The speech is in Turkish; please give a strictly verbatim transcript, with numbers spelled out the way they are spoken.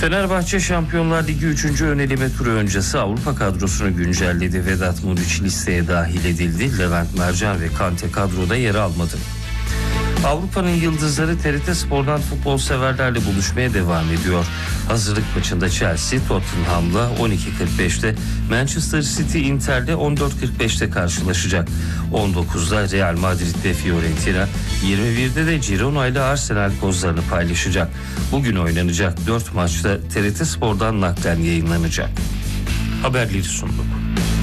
Fenerbahçe Şampiyonlar Ligi üçüncü ön eleme turu öncesi Avrupa kadrosunu güncelledi. Vedat Muriç listeye dahil edildi. Levent Mercan ve Kante kadroda yer almadı. Avrupa'nın yıldızları T R T Spor'dan futbol severlerle buluşmaya devam ediyor. Hazırlık maçında Chelsea Tottenham'la on iki kırk beşte, Manchester City Inter'le on dört kırk beşte karşılaşacak. on dokuzda Real Madrid ve Fiorentina, yirmi birde de Girona ile Arsenal kozlarını paylaşacak. Bugün oynanacak dört maçta T R T Spor'dan naklen yayınlanacak. Haberleri sunduk.